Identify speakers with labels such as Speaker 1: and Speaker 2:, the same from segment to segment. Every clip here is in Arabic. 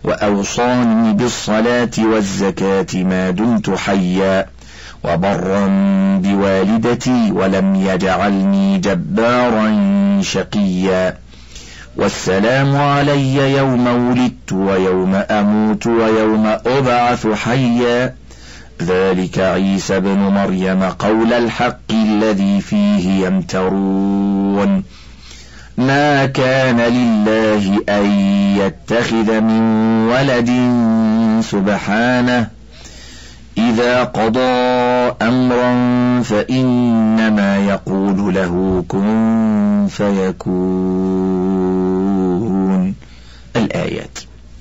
Speaker 1: وأوصاني بالصلاة والزكاة ما دمت حيا وبرا بوالدتي ولم يجعلني جبارا شقيا والسلام علي يوم ولدت ويوم أموت ويوم أبعث حيا ذلك عيسى بن مريم قول الحق الذي فيه يمترون ما كان لله أن يتخذ من ولد سبحانه إذا قضى أمرا فإنما يقول له كن فيكون. الآيات.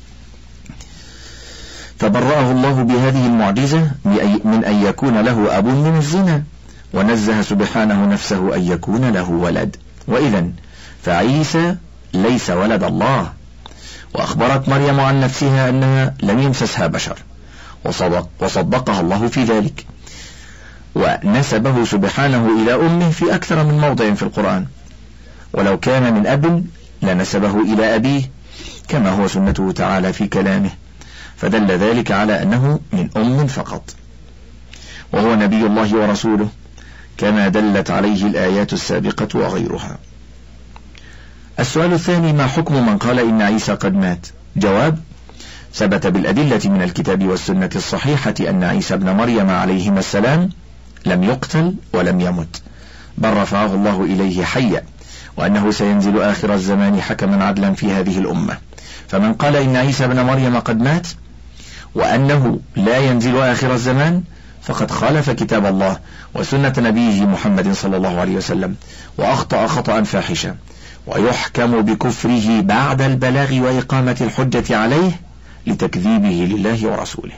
Speaker 1: فبرأه الله بهذه المعجزة من أن يكون له أب من الزنا، ونزه سبحانه نفسه أن يكون له ولد، وإذن فعيسى ليس ولد الله. وأخبرت مريم عن نفسها أنها لم يمسسها بشر، وصدقها الله في ذلك، ونسبه سبحانه إلى أمه في أكثر من موضع في القرآن، ولو كان من أب لنسبه إلى أبيه كما هو سنته تعالى في كلامه، فدل ذلك على أنه من أم فقط، وهو نبي الله ورسوله كما دلت عليه الآيات السابقة وغيرها. السؤال الثاني: ما حكم من قال إن عيسى قد مات؟ جواب: ثبت بالأدلة من الكتاب والسنة الصحيحة أن عيسى ابن مريم عليهما السلام لم يقتل ولم يمت، بل رفعه الله إليه حيا، وأنه سينزل آخر الزمان حكما عدلا في هذه الأمة. فمن قال إن عيسى ابن مريم قد مات وأنه لا ينزل آخر الزمان فقد خالف كتاب الله وسنة نبيه محمد صلى الله عليه وسلم، وأخطأ خطأ فاحشا، ويحكم بكفره بعد البلاغ وإقامة الحجة عليه لتكذيبه لله ورسوله.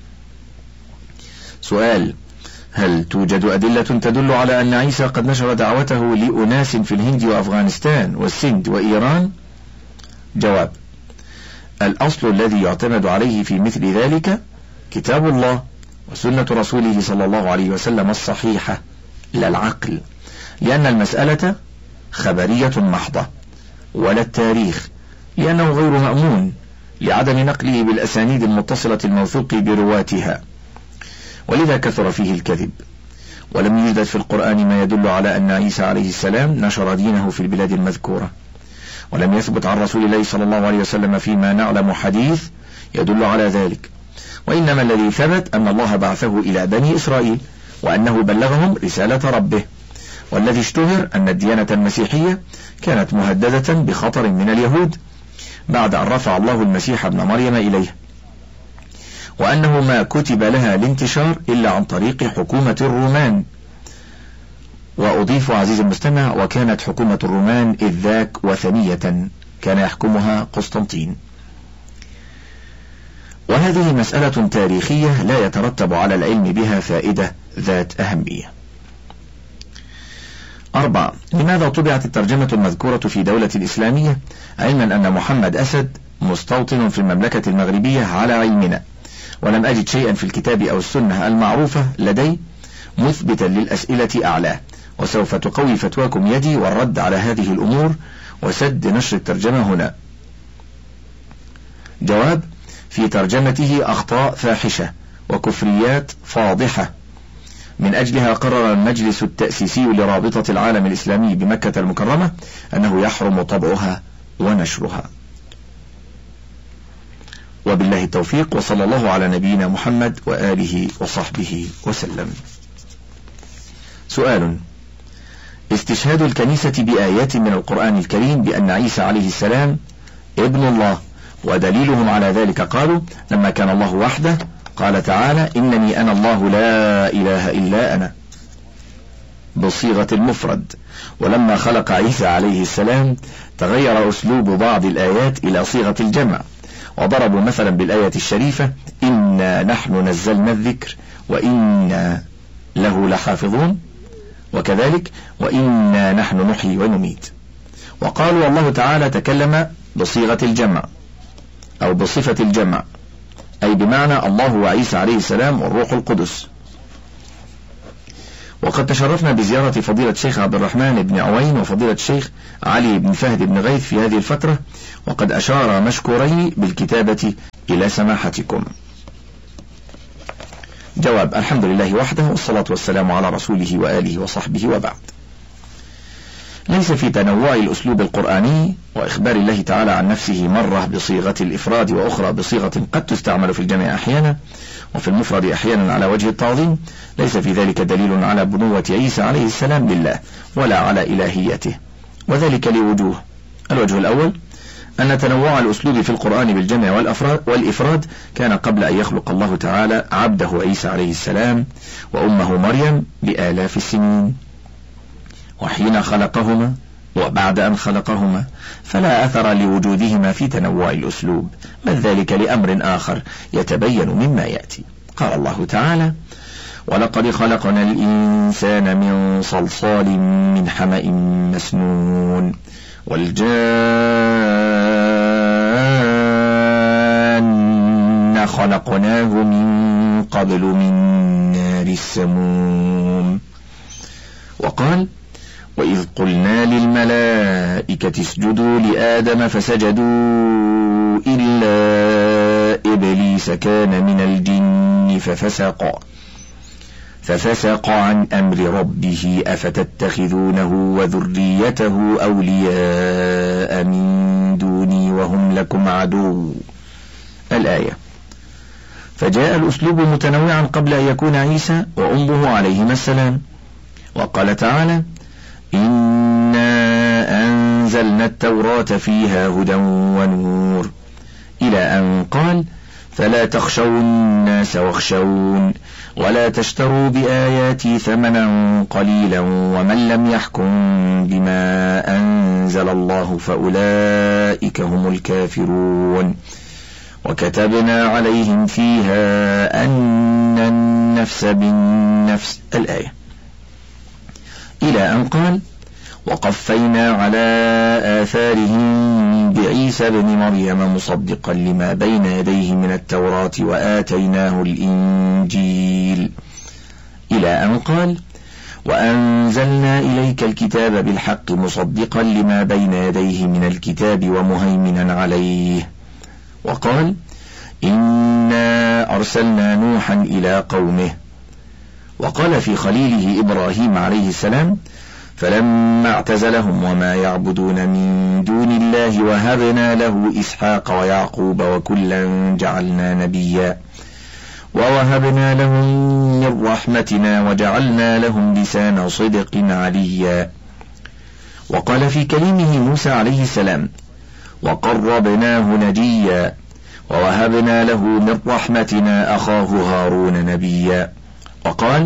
Speaker 1: سؤال: هل توجد أدلة تدل على أن عيسى قد نشر دعوته لأناس في الهند وأفغانستان والسند وإيران؟ جواب: الأصل الذي يعتمد عليه في مثل ذلك كتاب الله وسنة رسوله صلى الله عليه وسلم الصحيحة لا العقل، لأن المسألة خبرية محضة، ولا التاريخ لأنه غير مأمون لعدم نقله بالأسانيد المتصلة الموثوق برواتها، ولذا كثر فيه الكذب. ولم يوجد في القرآن ما يدل على أن عيسى عليه السلام نشر دينه في البلاد المذكورة، ولم يثبت عن رسول الله صلى الله عليه وسلم فيما نعلم حديث يدل على ذلك، وإنما الذي ثبت أن الله بعثه إلى بني إسرائيل وأنه بلغهم رسالة ربه، والذي اشتهر أن الديانة المسيحية كانت مهددة بخطر من اليهود بعد أن رفع الله المسيح ابن مريم إليه، وأنه ما كتب لها الانتشار إلا عن طريق حكومة الرومان. وأضيف عزيز المستمع: وكانت حكومة الرومان إذ ذاك وثنية كان يحكمها قسطنطين. وهذه مسألة تاريخية لا يترتب على العلم بها فائدة ذات أهمية. 4. لماذا طبعت الترجمة المذكورة في دولة الإسلامية علما أن محمد أسد مستوطن في المملكة المغربية على علمنا، ولم أجد شيئا في الكتاب أو السنة المعروفة لدي مثبتا للأسئلة أعلاه، وسوف تقوي فتواكم يدي والرد على هذه الأمور وسد نشر الترجمة هنا. جواب: في ترجمته أخطاء فاحشة وكفريات فاضحة، من أجلها قرر المجلس التأسيسي لرابطة العالم الإسلامي بمكة المكرمة أنه يحرم طبعها ونشرها. وبالله التوفيق، وصلى الله على نبينا محمد وآله وصحبه وسلم. سؤال: استشهاد الكنيسة بآيات من القرآن الكريم بأن عيسى عليه السلام ابن الله، ودليلهم على ذلك قالوا: لما كان الله وحده قال تعالى: إنني أنا الله لا إله إلا أنا، بصيغة المفرد، ولما خلق عيسى عليه السلام تغير أسلوب بعض الآيات إلى صيغة الجمع، وضربوا مثلا بالآية الشريفة: إنا نحن نزلنا الذكر وإنا له لحافظون، وكذلك وإنا نحن نحيي ونميت. وقالوا الله تعالى تكلم بصيغة الجمع أو بصفة الجمع، أي بمعنى الله وعيسى عليه السلام والروح القدس. وقد تشرفنا بزيارة فضيلة الشيخ عبد الرحمن بن عوين وفضيلة الشيخ علي بن فهد بن غيث في هذه الفترة، وقد أشار مشكوري بالكتابة إلى سماحتكم. جواب: الحمد لله وحده، والصلاة والسلام على رسوله وآله وصحبه، وبعد. ليس في تنوع الأسلوب القرآني وإخبار الله تعالى عن نفسه مرة بصيغة الإفراد وأخرى بصيغة قد تستعمل في الجمع أحيانا وفي المفرد أحيانا على وجه التعظيم، ليس في ذلك دليل على بنوة عيسى عليه السلام لله ولا على إلهيته، وذلك لوجوه. الوجه الأول أن تنوع الأسلوب في القرآن بالجمع والإفراد كان قبل أن يخلق الله تعالى عبده عيسى عليه السلام وأمه مريم بآلاف السنين، وحين خلقهما وبعد أن خلقهما، فلا أثر لوجودهما في تنوع الأسلوب، بل ذلك لأمر آخر يتبين مما يأتي. قال الله تعالى: ولقد خلقنا الإنسان من صلصال من حمأ مسنون والجان خلقناه من قبل من نار السموم. وقال: وإذ قلنا للملائكة اسجدوا لآدم فسجدوا إلا إبليس كان من الجن ففسق عن أمر ربه أفتتخذونه وذريته أولياء من دوني وهم لكم عدو. الآية. فجاء الأسلوب متنوعا قبل أن يكون عيسى وأمه عليهما السلام. وقال تعالى: إنا أنزلنا التوراة فيها هدى ونور، إلى أن قال: فلا تخشوا الناس واخشون ولا تشتروا بآياتي ثمنا قليلا ومن لم يحكم بما أنزل الله فأولئك هم الكافرون. وكتبنا عليهم فيها أن النفس بالنفس. الآية. إلى أن قال: وقفينا على آثارهم بعيسى بن مريم مصدقا لما بين يديه من التوراة وآتيناه الإنجيل، إلى أن قال: وأنزلنا إليك الكتاب بالحق مصدقا لما بين يديه من الكتاب ومهيمنا عليه. وقال: إنا أرسلنا نوحا إلى قومه. وقال في خليله إبراهيم عليه السلام: فلما اعتزلهم وما يعبدون من دون الله وهبنا له إسحاق ويعقوب وكلا جعلنا نبيا ووهبنا لهم من رحمتنا وجعلنا لهم لسان صدق عليا. وقال في كلمه موسى عليه السلام: وقربناه نجيا ووهبنا له من رحمتنا أخاه هارون نبيا. وقال: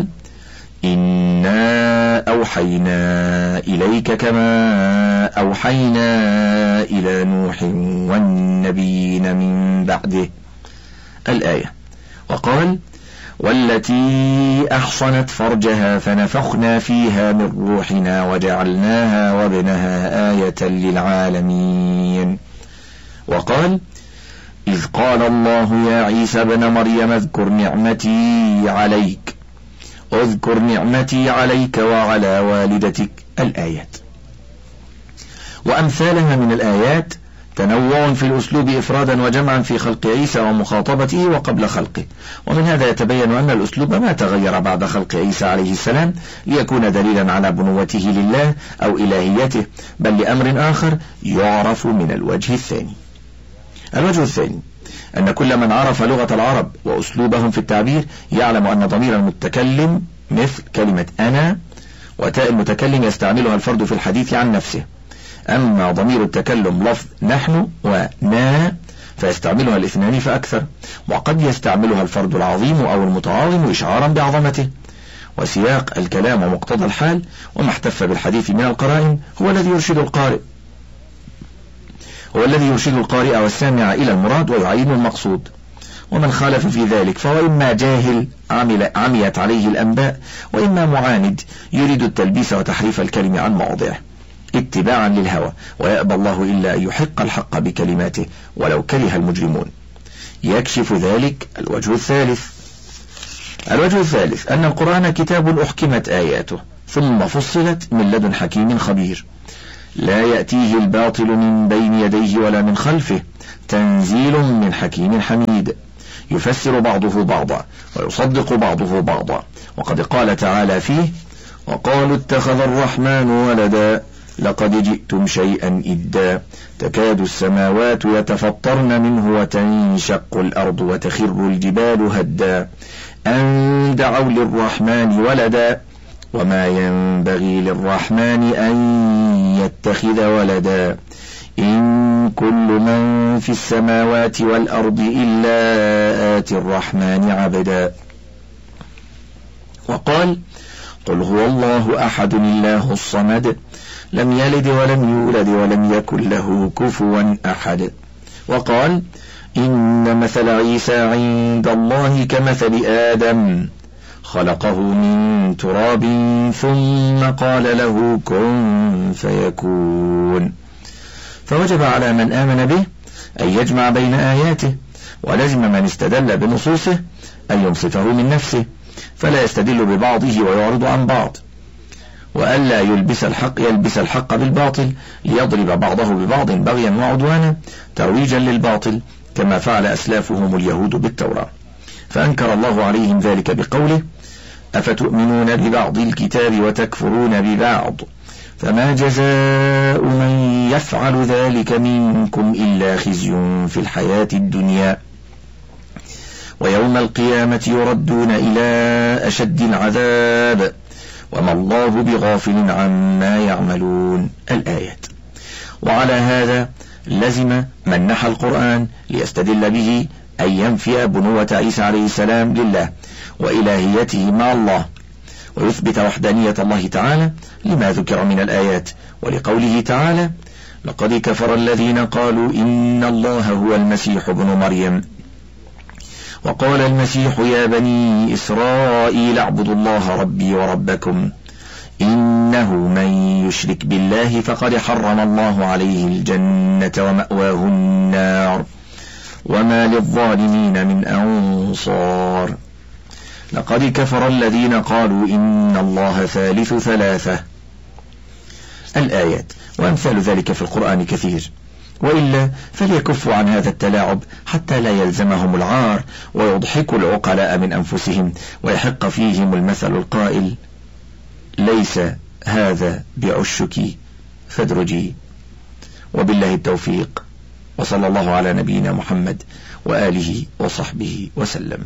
Speaker 1: إنا أوحينا إليك كما أوحينا إلى نوح والنبيين من بعده. الآية. وقال: والتي أحصنت فرجها فنفخنا فيها من روحنا وجعلناها وابنها آية للعالمين. وقال: إذ قال الله يا عيسى ابن مريم اذكر نعمتي عليك وعلى والدتك. الآيات. وأمثالها من الآيات تنوع في الأسلوب إفرادا وجمعا في خلق عيسى ومخاطبته وقبل خلقه، ومن هذا يتبين أن الأسلوب ما تغير بعد خلق عيسى عليه السلام ليكون دليلا على بنوته لله أو إلهيته، بل لأمر آخر يعرف من الوجه الثاني. الوجه الثاني أن كل من عرف لغة العرب وأسلوبهم في التعبير يعلم أن ضمير المتكلم مثل كلمة أنا وتاء المتكلم يستعملها الفرد في الحديث عن نفسه، أما ضمير التكلم لفظ نحن ونا فيستعملها الاثنان فأكثر، وقد يستعملها الفرد العظيم أو المتعاظم إشعارا بعظمته. وسياق الكلام ومقتضى الحال وما احتف بالحديث من القرائن هو الذي يرشد القارئ والسامع إلى المراد ويعين المقصود، ومن خالف في ذلك فهو إما جاهل عميت عليه الأنباء، وإما معاند يريد التلبيس وتحريف الكلم عن مواضعه اتباعا للهوى، ويأبى الله إلا أن يحق الحق بكلماته ولو كره المجرمون. يكشف ذلك الوجه الثالث الوجه الثالث أن القرآن كتاب أحكمت آياته ثم فصلت من لدن حكيم خبير، لا يأتيه الباطل من بين يديه ولا من خلفه، تنزيل من حكيم حميد، يفسر بعضه بعضا ويصدق بعضه بعضا. وقد قال تعالى فيه: وقالوا اتخذ الرحمن ولدا لقد جئتم شيئا إدا تكاد السماوات يتفطرن منه وتنشق الأرض وتخر الجبال هدا أن دعوا للرحمن ولدا وما ينبغي للرحمن أن يتخذ ولدا إن كل من في السماوات والأرض إلا آتي الرحمن عبدا. وقال: قل هو الله أحد الله الصمد لم يلد ولم يولد ولم يكن له كفوا أحد. وقال: إن مثل عيسى عند الله كمثل آدم خلقه من تراب ثم قال له كن فيكون. فوجب على من آمن به أن يجمع بين آياته، ولزم من استدل بنصوصه أن ينصفه من نفسه فلا يستدل ببعضه ويعرض عن بعض، وألا يلبس الحق بالباطل ليضرب بعضه ببعض بغيا وعدوانا ترويجا للباطل كما فعل أسلافهم اليهود بالتوراة. فأنكر الله عليهم ذلك بقوله: أفتؤمنون ببعض الكتاب وتكفرون ببعض فما جزاء من يفعل ذلك منكم إلا خزي في الحياة الدنيا ويوم القيامة يردون إلى أشد العذاب وما الله بغافل عما يعملون. الآيات. وعلى هذا لزم من نحى القرآن ليستدل به أن ينفي بنوة عيسى عليه السلام لله وإلهيته مع الله، ويثبت وحدانية الله تعالى لما ذكر من الآيات، ولقوله تعالى: لقد كفر الذين قالوا إن الله هو المسيح ابن مريم وقال المسيح يا بني إسرائيل اعبدوا الله ربي وربكم إنه من يشرك بالله فقد حرم الله عليه الجنة ومأواه النار وما للظالمين من أنصار. لقد كفر الذين قالوا إن الله ثالث ثلاثة. الآيات. وأمثال ذلك في القرآن كثير، وإلا فليكفوا عن هذا التلاعب حتى لا يلزمهم العار ويضحكوا العقلاء من أنفسهم ويحق فيهم المثل القائل: ليس هذا بعشك فادرجي. وبالله التوفيق، وصلى الله على نبينا محمد وآله وصحبه وسلم.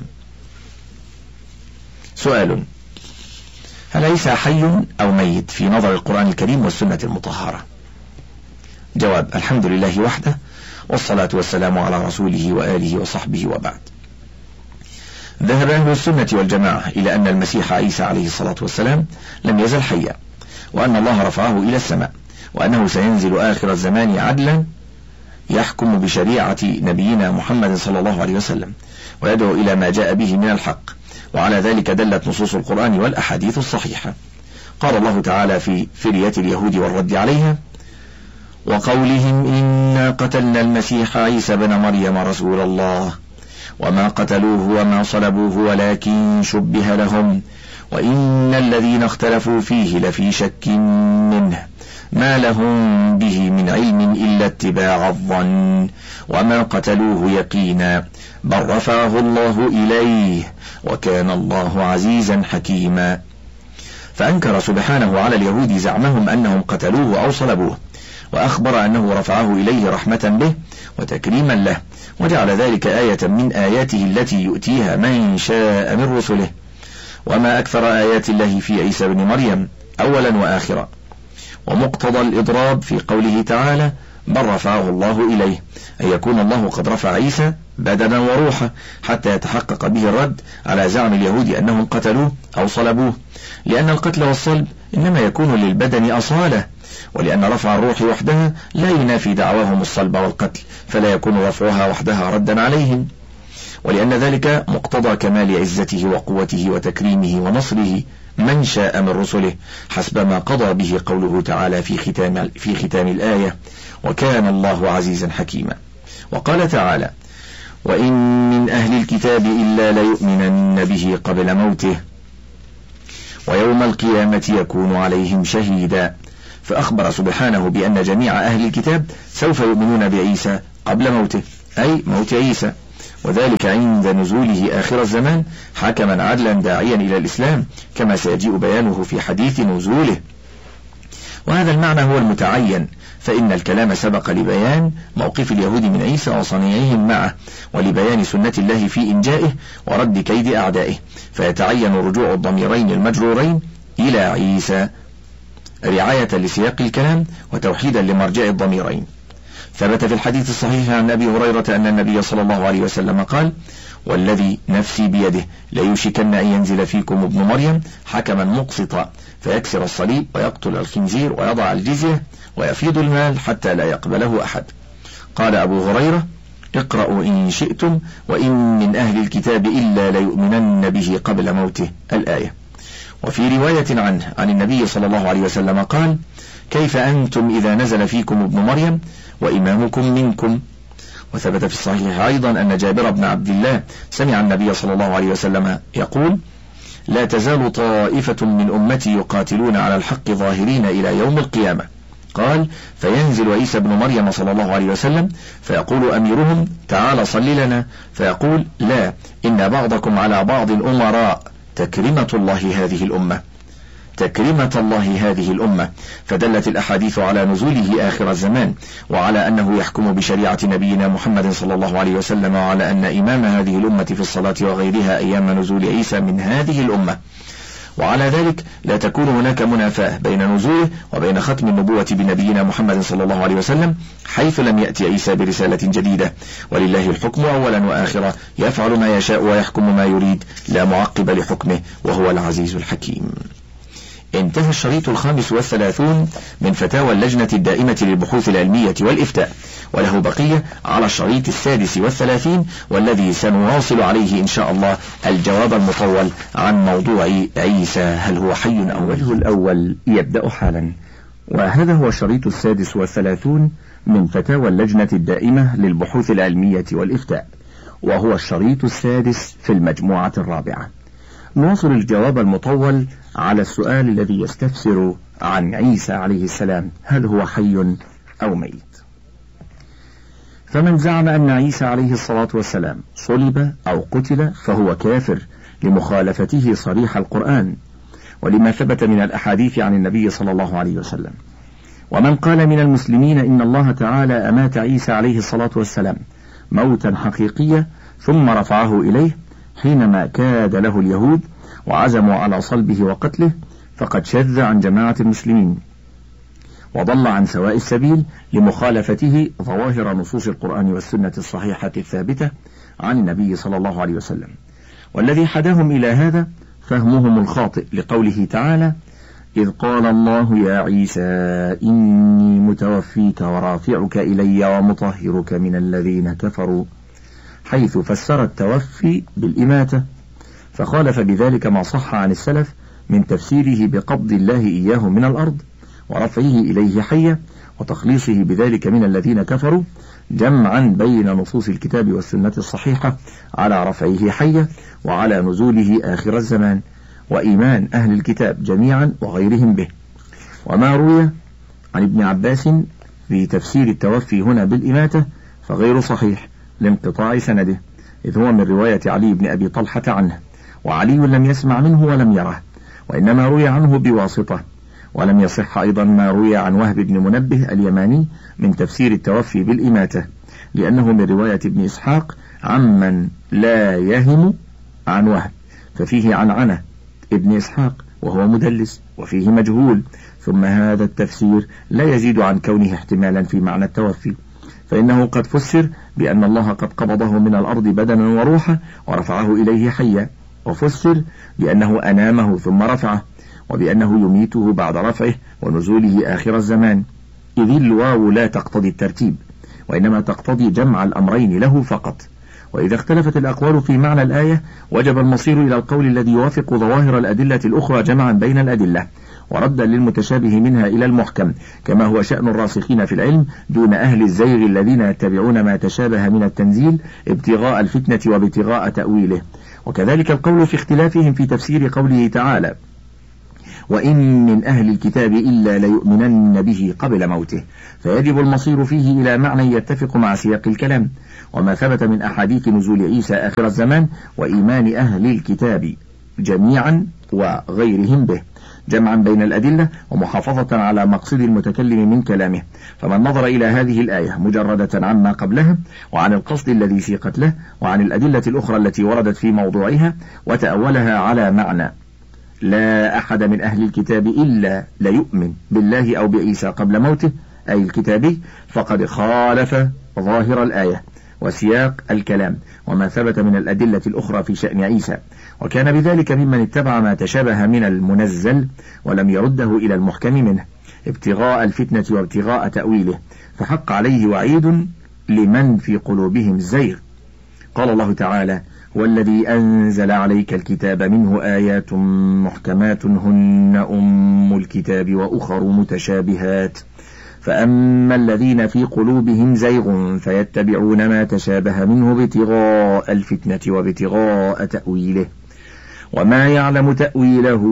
Speaker 1: سؤال: هل عيسى حي أو ميت في نظر القرآن الكريم والسنة المطهرة؟ جواب: الحمد لله وحده، والصلاة والسلام على رسوله وآله وصحبه، وبعد. ذهب أهل السنة والجماعة إلى أن المسيح عيسى عليه الصلاة والسلام لم يزل حيا، وأن الله رفعه إلى السماء، وأنه سينزل آخر الزمان عدلا يحكم بشريعة نبينا محمد صلى الله عليه وسلم ويدعو إلى ما جاء به من الحق، وعلى ذلك دلت نصوص القرآن والأحاديث الصحيحة. قال الله تعالى في فرية اليهود والرد عليها: وقولهم إنا قتلنا المسيح عيسى بن مريم رسول الله وما قتلوه وما صلبوه ولكن شبه لهم وإن الذين اختلفوا فيه لفي شك منه ما لهم به من علم إلا اتباع الظن وما قتلوه يقينا بل رفعه الله إليه وكان الله عزيزا حكيما. فأنكر سبحانه على اليهود زعمهم أنهم قتلوه أو صلبوه، وأخبر أنه رفعه إليه رحمة به وتكريما له، وجعل ذلك آية من آياته التي يؤتيها من شاء من رسله. وما أكثر آيات الله في عيسى بن مريم أولا وآخرا. ومقتضى الإضراب في قوله تعالى بل رفعه الله إليه أن يكون الله قد رفع عيسى بدنا وروحا حتى يتحقق به الرد على زعم اليهود أنهم قتلوه أو صلبوه، لأن القتل والصلب إنما يكون للبدن أصالة، ولأن رفع الروح وحدها لا ينافي دعواهم الصلب والقتل، فلا يكون رفعها وحدها ردا عليهم، ولأن ذلك مقتضى كمال عزته وقوته وتكريمه ونصره من شاء من رسله حسب ما قضى به قوله تعالى في ختام الآية وكان الله عزيزا حكيما. وقال تعالى وإن من أهل أهل الكتاب إلا ليؤمنن به قبل موته ويوم القيامة يكون عليهم شهيدا. فأخبر سبحانه بأن جميع أهل الكتاب سوف يؤمنون بعيسى قبل موته، أي موت عيسى، وذلك عند نزوله آخر الزمان حكما عدلا داعيا إلى الإسلام، كما سيجيء بيانه في حديث نزوله. وهذا المعنى هو المتعين، فإن الكلام سبق لبيان موقف اليهود من عيسى وصنيعهم معه، ولبيان سنة الله في إنجائه ورد كيد أعدائه، فيتعين رجوع الضميرين المجرورين إلى عيسى رعاية لسياق الكلام وتوحيدا لمرجع الضميرين. ثبت في الحديث الصحيح عن أبي هريرة أن النبي صلى الله عليه وسلم قال: والذي نفسي بيده ليوشكن أن ينزل فيكم ابن مريم حكما مقسطا فيكسر الصليب ويقتل الخنزير ويضع الجزية ويفيض المال حتى لا يقبله أحد. قال أبو هريرة: اقرأوا إن شئتم وإن من أهل الكتاب إلا ليؤمنن به قبل موته، الآية. وفي رواية عنه عن النبي صلى الله عليه وسلم قال: كيف أنتم إذا نزل فيكم ابن مريم وإمامكم منكم؟ وثبت في الصحيح أيضا أن جابر بن عبد الله سمع النبي صلى الله عليه وسلم يقول: لا تزال طائفة من أمتي يقاتلون على الحق ظاهرين إلى يوم القيامة. قال: فينزل عيسى بن مريم صلى الله عليه وسلم فيقول أميرهم: تعال صل لنا، فيقول: لا، إن بعضكم على بعض أمراء، تكرمة الله هذه الأمة، تكرمة الله هذه الأمة. فدلت الأحاديث على نزوله آخر الزمان، وعلى أنه يحكم بشريعة نبينا محمد صلى الله عليه وسلم، وعلى أن إمام هذه الأمة في الصلاة وغيرها أيام نزول عيسى من هذه الأمة. وعلى ذلك لا تكون هناك منافاة بين نزوله وبين ختم النبوة بنبينا محمد صلى الله عليه وسلم، حيث لم يأتي عيسى برسالة جديدة، ولله الحكم أولا وآخرا، يفعل ما يشاء ويحكم ما يريد، لا معقب لحكمه، وهو العزيز الحكيم. انتهى الشريط 35 من فتاوى اللجنة الدائمة للبحوث العلمية والإفتاء، وله بقية على الشريط 36 والذي سنواصل عليه إن شاء الله الجواب المطول عن موضوع عيسى هل هو حي أو ميت. الوجه الأول يبدأ حالا، وهذا هو الشريط 36 من فتاوى اللجنة الدائمة للبحوث العلمية والإفتاء، وهو الشريط 6 في المجموعة الرابعة. نواصل الجواب المطول على السؤال الذي يستفسر عن عيسى عليه السلام هل هو حي أو ميت. فمن زعم أن عيسى عليه الصلاة والسلام صلب أو قتل فهو كافر لمخالفته صريح القرآن ولما ثبت من الأحاديث عن النبي صلى الله عليه وسلم. ومن قال من المسلمين إن الله تعالى أمات عيسى عليه الصلاة والسلام موتا حقيقيا ثم رفعه إليه حينما كاد له اليهود وعزموا على صلبه وقتله، فقد شذ عن جماعة المسلمين وضل عن سواء السبيل لمخالفته ظواهر نصوص القرآن والسنة الصحيحة الثابتة عن النبي صلى الله عليه وسلم. والذي حداهم إلى هذا فهمهم الخاطئ لقوله تعالى: إذ قال الله يا عيسى إني متوفيك ورافعك إلي ومطهرك من الذين كفروا، حيث فسر التوفي بالإماتة، فخالف بذلك ما صح عن السلف من تفسيره بقبض الله إياه من الأرض ورفعه إليه حيا وتخليصه بذلك من الذين كفروا، جمعا بين نصوص الكتاب والسنة الصحيحة على رفعه حيا وعلى نزوله آخر الزمان وإيمان أهل الكتاب جميعا وغيرهم به. وما روي عن ابن عباس في تفسير التوفي هنا بالإماتة فغير صحيح لانقطاع سنده، إذ هو من رواية علي بن أبي طلحة عنه، وعلي لم يسمع منه ولم يره، وإنما روي عنه بواسطة. ولم يصح أيضا ما روي عن وهب بن منبه اليماني من تفسير التوفي بالإماتة، لأنه من رواية ابن إسحاق عمن لا يهم عن وهب، ففيه عنعنة ابن إسحاق وهو مدلس وفيه مجهول. ثم هذا التفسير لا يزيد عن كونه احتمالا في معنى التوفي، فإنه قد فسر بأن الله قد قبضه من الأرض بدنا وروحا ورفعه إليه حيا، وفسر بأنه أنامه ثم رفعه، وبأنه يميته بعد رفعه ونزوله آخر الزمان، إذ الواو لا تقتضي الترتيب وإنما تقتضي جمع الأمرين له فقط. وإذا اختلفت الأقوال في معنى الآية وجب المصير إلى القول الذي يوافق ظواهر الأدلة الأخرى جمعا بين الأدلة، وردا للمتشابه منها إلى المحكم، كما هو شأن الراسخين في العلم دون أهل الزيغ الذين يتبعون ما تشابه من التنزيل ابتغاء الفتنة وابتغاء تأويله. وكذلك القول في اختلافهم في تفسير قوله تعالى: وإن من أهل الكتاب إلا ليؤمنن به قبل موته، فيجب المصير فيه إلى معنى يتفق مع سياق الكلام، وما ثبت من أحاديث نزول عيسى آخر الزمان وإيمان أهل الكتاب جميعا وغيرهم به، جمعا بين الأدلة ومحافظة على مقصد المتكلم من كلامه. فمن نظر إلى هذه الآية مجردة عما قبلها وعن القصد الذي سيقت له وعن الأدلة الأخرى التي وردت في موضوعها وتأولها على معنى لا أحد من أهل الكتاب إلا ليؤمن بالله أو بعيسى قبل موته، أي الكتابي، فقد خالف ظاهر الآية وسياق الكلام وما ثبت من الأدلة الأخرى في شأن عيسى، وكان بذلك ممن اتبع ما تشابه من المنزل ولم يرده إلى المحكم منه ابتغاء الفتنة وابتغاء تأويله، فحق عليه وعيد لمن في قلوبهم زيغ. قال الله تعالى: هو الذي أنزل عليك الكتاب منه آيات محكمات هن أم الكتاب وأخر متشابهات، فأما الذين في قلوبهم زيغ فيتبعون ما تشابه منه ابتغاء الفتنة وابتغاء تأويله، وما يعلم تأويله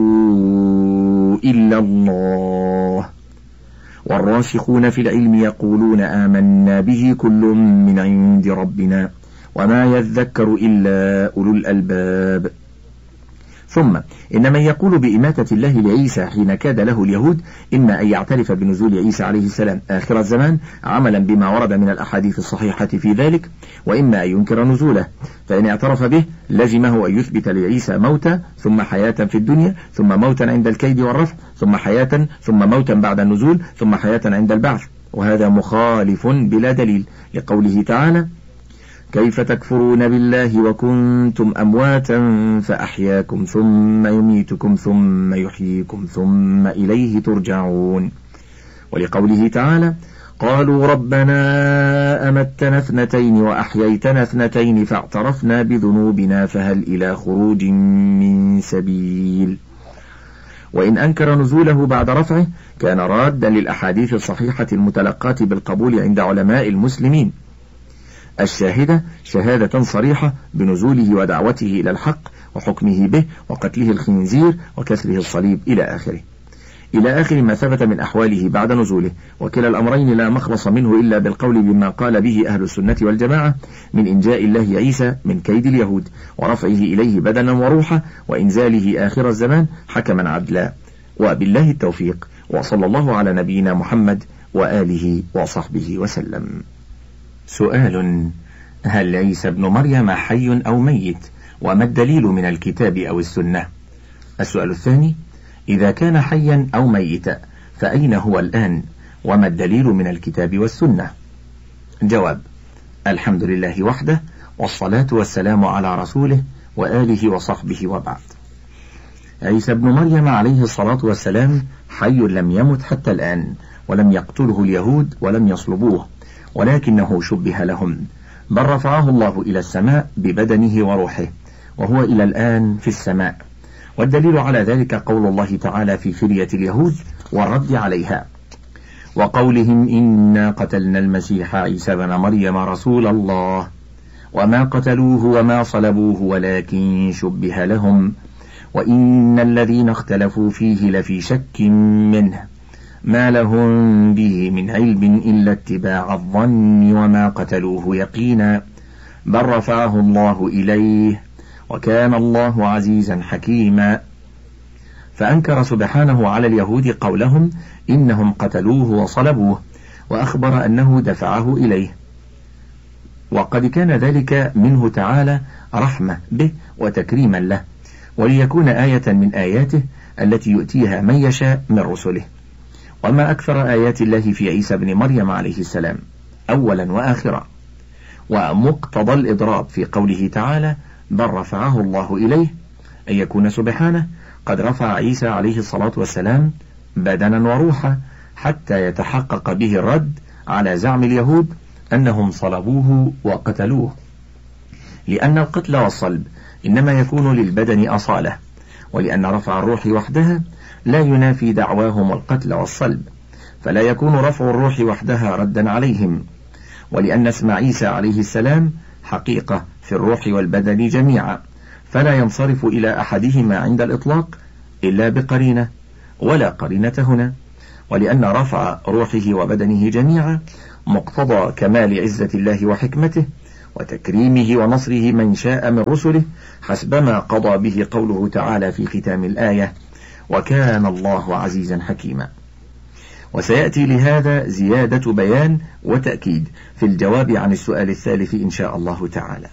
Speaker 1: إلا الله، والراسخون في العلم يقولون آمنا به كل من عند ربنا وما يذكر إلا أولو الألباب. ثم إن من يقول بإماتة الله لعيسى حين كاد له اليهود إما أن يعترف بنزول عيسى عليه السلام آخر الزمان عملا بما ورد من الأحاديث الصحيحة في ذلك، وإما أن ينكر نزوله، فإن اعترف به لزمه أن يثبت لعيسى موتا ثم حياة في الدنيا ثم موتا عند الكيد والرفع ثم حياة ثم موتا بعد النزول ثم حياة عند البعث، وهذا مخالف بلا دليل لقوله تعالى: كيف تكفرون بالله وكنتم أمواتا فأحياكم ثم يميتكم ثم يحييكم ثم إليه ترجعون، ولقوله تعالى: قالوا ربنا أمتنا اثنتين وأحييتنا اثنتين فاعترفنا بذنوبنا فهل إلى خروج من سبيل. وإن أنكر نزوله بعد رفعه كان رادا للأحاديث الصحيحة المتلقاة بالقبول عند علماء المسلمين الشاهدة شهادة صريحة بنزوله ودعوته إلى الحق وحكمه به وقتله الخنزير وكسره الصليب إلى آخر ما ثبت من أحواله بعد نزوله، وكلا الأمرين لا مخلص منه إلا بالقول بما قال به أهل السنة والجماعة من إنجاء الله عيسى من كيد اليهود ورفعه إليه بدنا وروحا وإنزاله آخر الزمان حكما عدلا. وبالله التوفيق، وصلى الله على نبينا محمد وآله وصحبه وسلم. سؤال: هل عيسى ابن مريم حي أو ميت؟ وما الدليل من الكتاب أو السنة؟ السؤال الثاني: إذا كان حيا أو ميتا فأين هو الآن؟ وما الدليل من الكتاب والسنة؟ جواب: الحمد لله وحده، والصلاة والسلام على رسوله وآله وصحبه وبعد. عيسى ابن مريم عليه الصلاة والسلام حي لم يمت حتى الآن، ولم يقتله اليهود ولم يصلبوه، ولكنه شبه لهم، بل رفعه الله إلى السماء ببدنه وروحه، وهو إلى الآن في السماء. والدليل على ذلك قول الله تعالى في فرية اليهود والرد عليها: وقولهم إنا قتلنا المسيح عيسى بن مريم رسول الله وما قتلوه وما صلبوه ولكن شبه لهم وإن الذين اختلفوا فيه لفي شك منه ما لهم به من علم إلا اتباع الظن وما قتلوه يقينا بل رفعه الله إليه وكان الله عزيزا حكيما. فأنكر سبحانه على اليهود قولهم إنهم قتلوه وصلبوه، وأخبر أنه دفعه إليه، وقد كان ذلك منه تعالى رحمة به وتكريما له، وليكون آية من آياته التي يؤتيها من يشاء من رسله. وما أكثر آيات الله في عيسى بن مريم عليه السلام أولا وآخرا. ومقتضى الإضراب في قوله تعالى بل رفعه الله إليه أن يكون سبحانه قد رفع عيسى عليه الصلاة والسلام بدنا وروحا حتى يتحقق به الرد على زعم اليهود أنهم صلبوه وقتلوه، لأن القتل والصلب إنما يكون للبدن أصالة، ولأن رفع الروح وحدها لا ينافي دعواهم القتل والصلب، فلا يكون رفع الروح وحدها ردا عليهم، ولأن اسم عيسى عليه السلام حقيقة في الروح والبدن جميعا، فلا ينصرف إلى أحدهما عند الإطلاق إلا بقرينة، ولا قرينة هنا، ولأن رفع روحه وبدنه جميعا مقتضى كمال عزة الله وحكمته وتكريمه ونصره من شاء من رسله، حسبما قضى به قوله تعالى في ختام الآية: وكان الله عزيزا حكيما. وسيأتي لهذا زيادة بيان وتأكيد في الجواب عن السؤال الثالث إن شاء الله تعالى.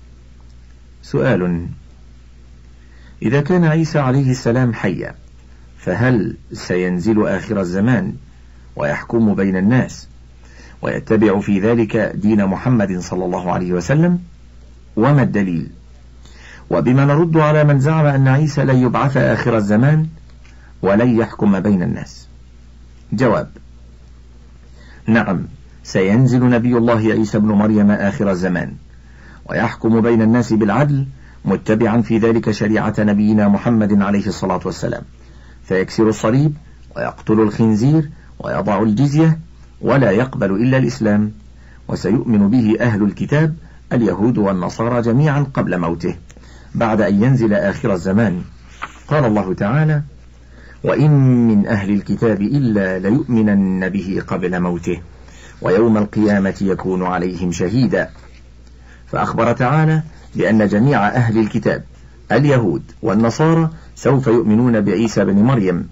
Speaker 1: سؤال: إذا كان عيسى عليه السلام حيا، فهل سينزل آخر الزمان ويحكم بين الناس ويتبع في ذلك دين محمد صلى الله عليه وسلم؟ وما الدليل؟ وبما نرد على من زعم أن عيسى لن يبعث آخر الزمان ولن يحكم بين الناس؟ جواب: نعم، سينزل نبي الله عيسى بن مريم آخر الزمان ويحكم بين الناس بالعدل، متبعا في ذلك شريعة نبينا محمد عليه الصلاة والسلام، فيكسر الصليب ويقتل الخنزير ويضع الجزية ولا يقبل إلا الإسلام، وسيؤمن به أهل الكتاب اليهود والنصارى جميعا قبل موته بعد أن ينزل آخر الزمان. قال الله تعالى: وإن من أهل الكتاب إلا ليؤمنن به قبل موته ويوم القيامة يكون عليهم شهيدا. فأخبر تعالى بأن جميع أهل الكتاب اليهود والنصارى سوف يؤمنون بعيسى بن مريم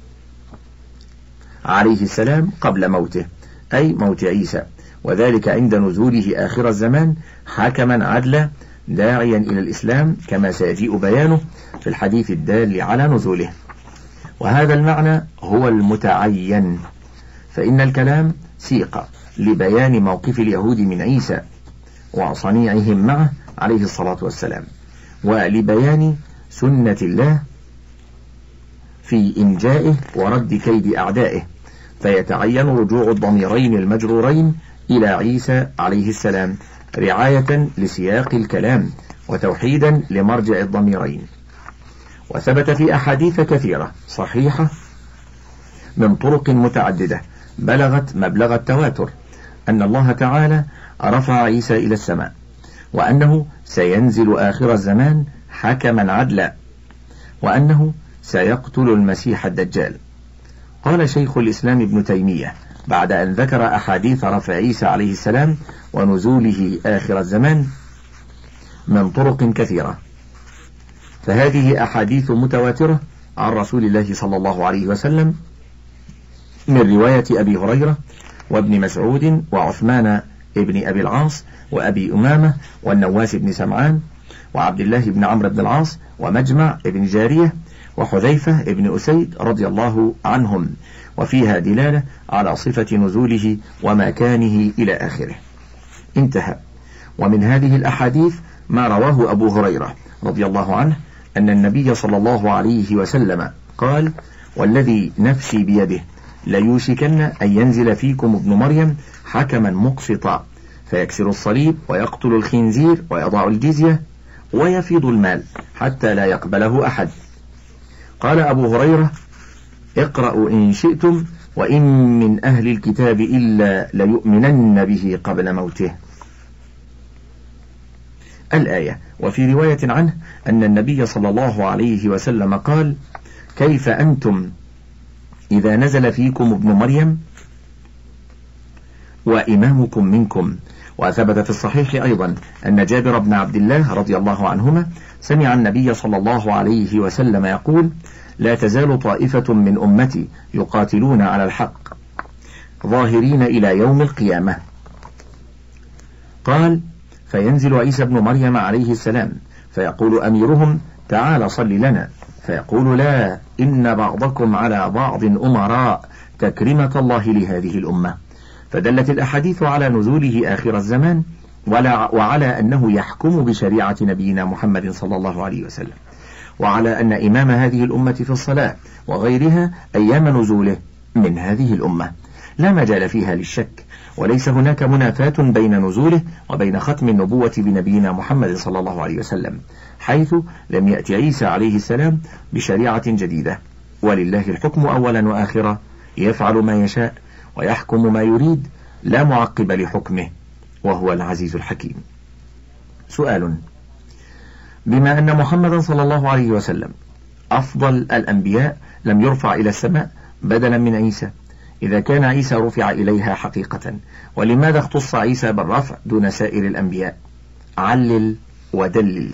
Speaker 1: عليه السلام قبل موته، أي موت عيسى، وذلك عند نزوله آخر الزمان حكما عدلا داعيا إلى الإسلام، كما سيجيء بيانه في الحديث الدال على نزوله. وهذا المعنى هو المتعين، فإن الكلام سيق لبيان موقف اليهود من عيسى وصنيعهم معه عليه الصلاة والسلام، ولبيان سنة الله في إنجائه ورد كيد أعدائه، فيتعين رجوع الضميرين المجرورين إلى عيسى عليه السلام رعاية لسياق الكلام وتوحيدا لمرجع الضميرين. وثبت في أحاديث كثيرة صحيحة من طرق متعددة بلغت مبلغ التواتر أن الله تعالى رفع عيسى إلى السماء، وأنه سينزل آخر الزمان حكما عدلا، وأنه سيقتل المسيح الدجال. قال شيخ الإسلام ابن تيمية بعد أن ذكر أحاديث رفع عيسى عليه السلام ونزوله آخر الزمان من طرق كثيرة، فهذه أحاديث متواترة عن رسول الله صلى الله عليه وسلم من رواية أبي هريرة وابن مسعود وعثمان ابن أبي العاص وأبي أمامة والنواس بن سمعان وعبد الله بن عمرو بن العاص ومجمع ابن جارية وحذيفة ابن أسيد رضي الله عنهم، وفيها دلالة على صفة نزوله ومكانه إلى آخره. انتهى. ومن هذه الأحاديث ما رواه أبو هريرة رضي الله عنه أن النبي صلى الله عليه وسلم قال: والذي نفسي بيده ليوشكن أن ينزل فيكم ابن مريم حكما مقسطا فيكسر الصليب ويقتل الخنزير ويضع الجزية ويفيض المال حتى لا يقبله أحد. قال أبو هريرة: اقرأوا إن شئتم وإن من أهل الكتاب إلا ليؤمنن به قبل موته. الآية. وفي رواية عنه أن النبي صلى الله عليه وسلم قال: كيف أنتم إذا نزل فيكم ابن مريم وإمامكم منكم. وثبت في الصحيح أيضا أن جابر بن عبد الله رضي الله عنهما سمع النبي صلى الله عليه وسلم يقول: لا تزال طائفة من أمتي يقاتلون على الحق ظاهرين إلى يوم القيامة. قال: فينزل عيسى بن مريم عليه السلام فيقول أميرهم: تعال صل لنا، فيقول: لا، إن بعضكم على بعض أمراء، تكرمة الله لهذه الأمة. فدلت الأحاديث على نزوله آخر الزمان وعلى أنه يحكم بشريعة نبينا محمد صلى الله عليه وسلم، وعلى أن إمام هذه الأمة في الصلاة وغيرها أيام نزوله من هذه الأمة لا مجال فيها للشك، وليس هناك منافاة بين نزوله وبين ختم النبوة بنبينا محمد صلى الله عليه وسلم، حيث لم يأتي عيسى عليه السلام بشريعة جديدة، ولله الحكم أولا وآخرا، يفعل ما يشاء ويحكم ما يريد، لا معقب لحكمه، وهو العزيز الحكيم. سؤال: بما أن محمدا صلى الله عليه وسلم أفضل الأنبياء لم يرفع إلى السماء بدلا من عيسى، إذا كان عيسى رفع إليها حقيقة، ولماذا اختص عيسى بالرفع دون سائر الأنبياء؟ علل ودلل.